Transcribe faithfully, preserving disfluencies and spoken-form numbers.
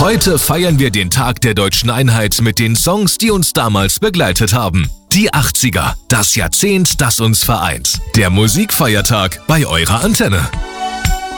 Heute feiern wir den Tag der deutschen Einheit mit den Songs, die uns damals begleitet haben. Die achtziger, das Jahrzehnt, das uns vereint. Der Musikfeiertag bei eurer Antenne.